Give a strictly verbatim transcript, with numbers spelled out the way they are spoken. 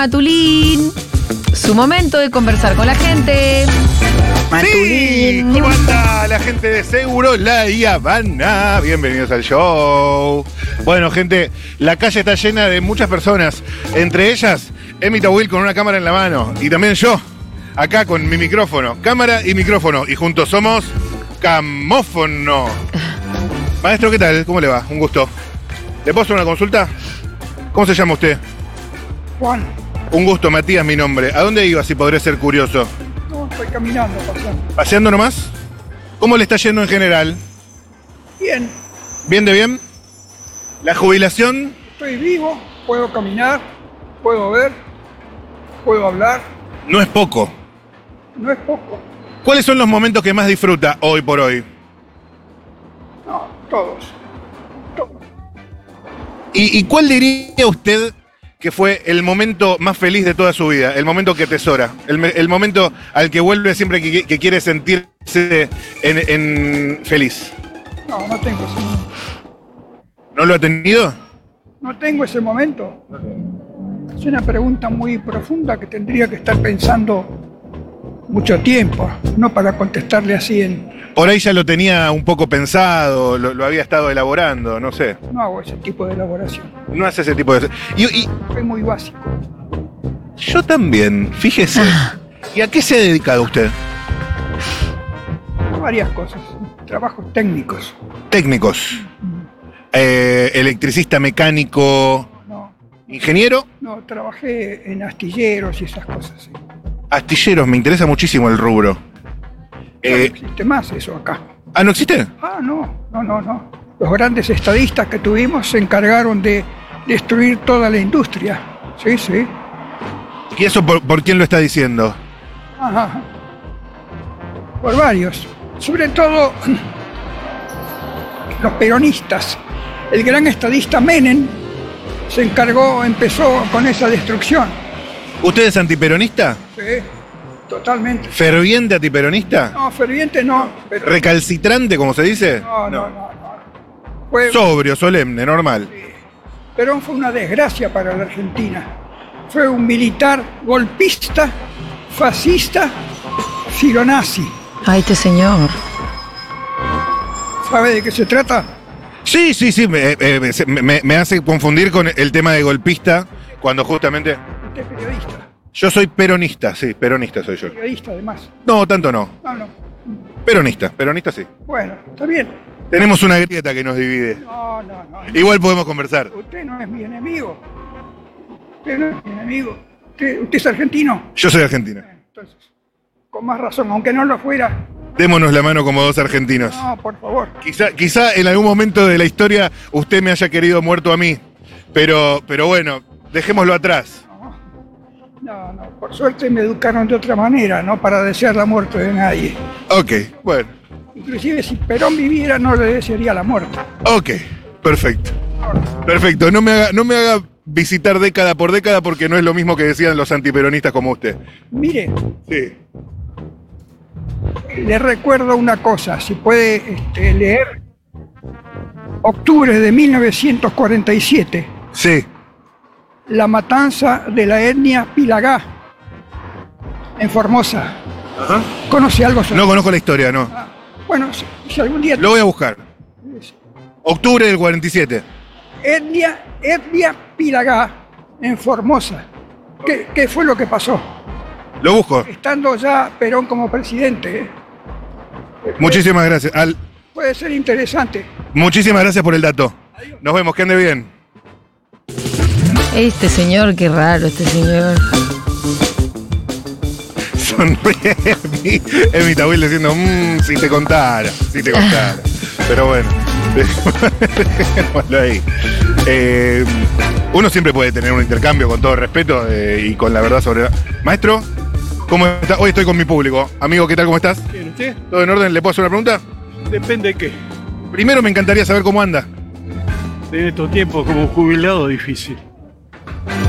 Matulín, su momento de conversar con la gente. Sí, ¿cómo anda la gente de Seguro La Habana? Bienvenidos al show. Bueno, gente, la calle está llena de muchas personas, entre ellas Emi Tawil con una cámara en la mano y también yo, acá con mi micrófono, cámara y micrófono, y juntos somos Camófono. Maestro, ¿qué tal? ¿Cómo le va? Un gusto. ¿Le puedo hacer una consulta? ¿Cómo se llama usted? Juan. Un gusto, Matías, mi nombre. ¿A dónde iba, si podré ser curioso? No, estoy caminando, paseando. ¿Paseando nomás? ¿Cómo le está yendo en general? Bien, ¿Bien de bien? ¿La jubilación? estoy vivo, puedo caminar, puedo ver, puedo hablar. No es poco. No es poco. ¿Cuáles son los momentos que más disfruta hoy por hoy? No, todos. Todos. ¿Y, y cuál diría usted que fue el momento más feliz de toda su vida? El momento que atesora. El, me- el momento al que vuelve siempre que, que quiere sentirse en, en feliz. No, no tengo ese momento. ¿No lo ha tenido? No tengo ese momento. Es una pregunta muy profunda que tendría que estar pensando mucho tiempo, no para contestarle así en... Por ahí ya lo tenía un poco pensado, lo, lo había estado elaborando, no sé. No hago ese tipo de elaboración. No hace ese tipo de... Y, y Soy muy básico. yo también, fíjese. ¿Y a qué se ha dedicado usted? Varias cosas. Trabajos técnicos. Técnicos. Eh, electricista, mecánico, No, ingeniero, no, trabajé en astilleros y esas cosas. Sí. astilleros, me interesa muchísimo el rubro. No Eh, existe más eso acá. ah, ¿no existe? Ah, no, no, no, no. Los grandes estadistas que tuvimos se encargaron de destruir toda la industria. Sí, sí. ¿Y eso por, por quién lo está diciendo? Ajá. Por varios. Sobre todo los peronistas. El gran estadista Menem se encargó, empezó con esa destrucción. ¿Usted es antiperonista? Sí, totalmente. ¿Ferviente antiperonista? No, ferviente no. Pero, ¿Recalcitrante, como se dice? no, no, no, no. Fue, Sobrio, solemne, normal. Perón fue una desgracia para la Argentina. Fue un militar golpista, fascista, filonazi. Ay, este señor. ¿Sabe de qué se trata? Sí, sí, sí, me, eh, se- me- me hace confundir con el tema de golpista, cuando justamente... Usted es periodista. Yo soy peronista, sí, peronista soy yo. Periodista, además. No, tanto no. No, no. Peronista, peronista sí. Bueno, está bien. Tenemos una grieta que nos divide. No, no, no. Igual podemos conversar. Usted no es mi enemigo. Usted no es mi enemigo. ¿Usted, usted es argentino? Yo soy argentino. Entonces, con más razón, aunque no lo fuera. Démonos la mano como dos argentinos. No, por favor. Quizá, quizá en algún momento de la historia usted me haya querido muerto a mí. Pero, pero bueno, dejémoslo atrás. No, no, no. Por suerte me educaron de otra manera, no para desear la muerte de nadie. Ok, bueno. Inclusive si Perón viviera no le desearía la muerte. Ok, perfecto. Perfecto. No me haga, no me haga visitar década por década porque no es lo mismo que decían los antiperonistas como usted. Mire, Sí. le recuerdo una cosa, si puede este, leer. Octubre de mil novecientos cuarenta y siete, Sí. la matanza de la etnia Pilagá en Formosa. Ajá. ¿Conoce algo sobre No conozco la historia, no. Ah, bueno, si, si algún día... Lo voy a buscar. Octubre del cuarenta y siete. Etnia, etnia Pilagá en Formosa. ¿Qué, qué fue lo que pasó? Lo busco. Estando ya Perón como presidente, ¿eh? Muchísimas gracias. Al- Puede ser interesante. muchísimas gracias por el dato. Nos vemos, que ande bien. Este señor, qué raro este señor. Sonríe Emi, Emi Tawil diciendo, mmm, si te contara, si te contara. Pero bueno, dejémoslo ahí. Eh, uno siempre puede tener un intercambio con todo respeto eh, y con la verdad sobre... Maestro, ¿cómo está? Hoy estoy con mi público. Amigo, ¿qué tal? ¿Cómo estás? ¿Quién usted? ¿Todo en orden? ¿Le puedo hacer una pregunta? Depende de qué. Primero me encantaría saber cómo anda. En estos tiempos como jubilado difícil.